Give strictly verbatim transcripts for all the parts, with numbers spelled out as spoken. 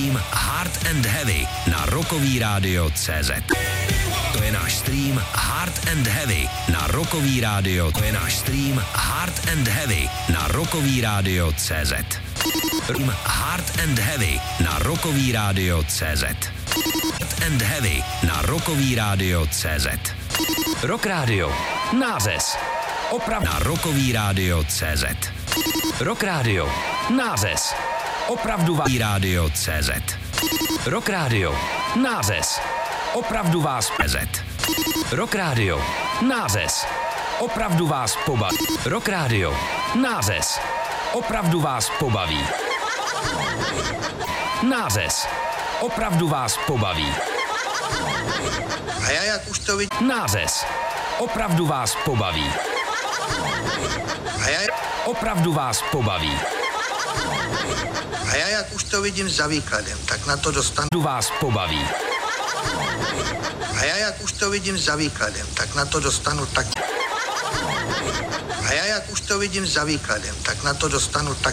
stream Hard and Heavy na rockový rádio tečka cé zet. To je náš stream Hard and Heavy na rockový rádio. To je náš stream Hard and Heavy na rockový rádio tečka cé zet. Stream Hard and Heavy na rockový rádio tečka cé zet. Hard and Heavy na rockový rádio tečka cé zet. Rock Radio. Nářez. Oprav na rockový rádio tečka cé zet. Rock Radio. Nářez. Opravdový rádio tečka cé zet. Rock Radio. Nářez. Opravdu vás pezet. Rock Radio. Nářez. Opravdu vás pobaví. Rock Radio. Nářez. Opravdu vás pobaví. Nářez. Opravdu vás pobaví. A já jak už to vidím. Nářez. Opravdu vás pobaví. A já, Opravdu vás pobaví. a já jak už to vidím za výkladem, tak na to dostanu. Opravdu vás pobaví. A já jak už to vidím za výkladem, tak na to dostanu tak. A já jak už to vidím za výkladem, tak na to dostanu tak.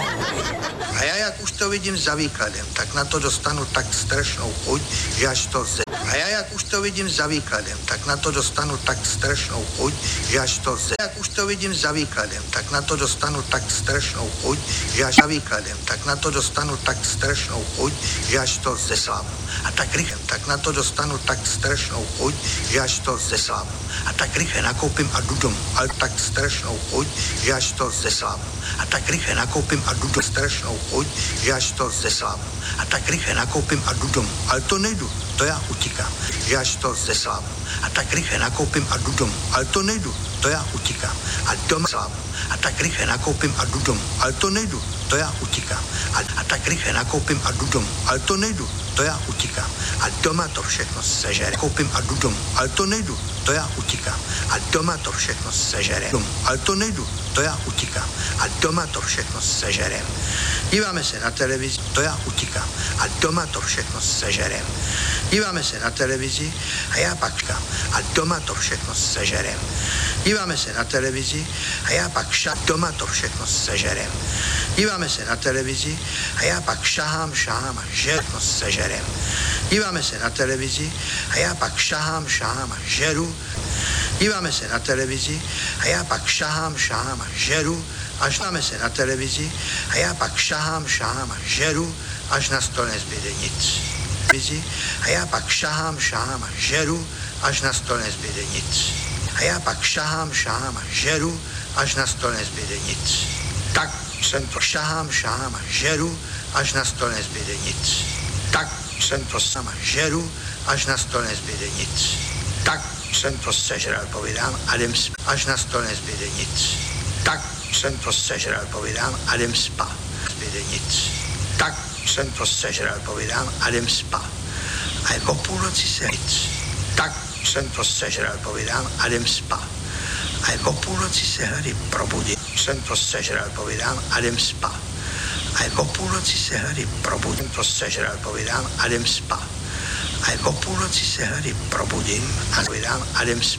A já jak už to vidím za výkladem, tak na to dostanu tak strašnou chuť, že až to ze... A já jak už to vidím za výkladem, tak na to dostanu tak strašnou chuť, že až to ze... Jak už to vidím za výkladem, tak na to dostanu tak strašnou chuť, že až za výkladem, tak na to dostanu tak strašnou chuť, že až to zeslávu. A tak rychle, tak na to dostanu tak strašnou chuť, že až to zeslávu. A tak rychle nakoupím a jdu domů, ale tak strašnou chuť, že až to zeslávu. A tak rychle nakoupím a jdu domů, strašnou chuť, že až to zeslávu. A tak rychle nakoupím a jdu domů, ale to nejdu, to já utíkám, že až to zeslávu. A tak rychle nakoupím a jdu domů, ale to nejdu, to já utíkám. A doma slávu. A tak rychle nakoupím a jdu domů, ale to nejdu, to já utíkám. A, a tak rychle nakoupím a jdu domů, ale to nejdu, to já utíkám. A doma to všechno sežere. Koupím a jdu domů, ale to nejdu, to já utíkám. A doma to všechno sežere. Domů, ale to nejdu, to já utíkám. A doma to všechno sežerem. Díváme se na televizi, to já utíkám. A doma to všechno sežerem. Díváme se na televizi a já pak čkám. A doma to všechno sežerem. Díváme se na televizi a já pak šahám. Doma to všechno sežerem. Díváme se na televizi a já pak šahám, šahám a všechno sežerem. Díváme se na televizi a já pak šahám, šahám a žeru. Díváme se na televizi a já pak šahám, šahám a žeru. Až dáme se na televizi a já pak šahám, šahám a žeru, až na stole nezbyde nic. A já pak šahám, šahám a žeru, až na stole nezbyde nic. A já pak šahám, šahám a žeru, až na stole nezbyde nic. Tak jsem to šahám, šahám a žeru, až na stole nezbyde nic. Tak jsem to sama žeru, až na stole nezbyde nic. Tak jsem to sežral, povídám, a jdem spát, až na stole nezbyde nic. Tak jsem to sežral, povídám, a jdem spát, nezbyde nic. Tak jsem to sežral, povídám, a jdem spát. A je o půlnoci se nic. Tak jsem to sežral, povídám, a jdem spát. A je o půlnoci se hlady probudit. Jsem to sežral, povídám, a jdem spát. A je o půlnoci se hlady probudím. Jsem to sežral, povídám, a jdem spát. A je o půlnoci se hlady probudím a povídám, a jdem spát.